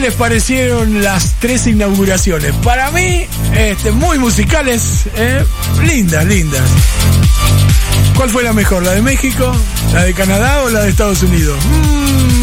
les parecieron las 3 inauguraciones? Para mí, muy musicales, lindas. ¿Cuál fue la mejor? ¿La de México? ¿La de Canadá o la de Estados Unidos?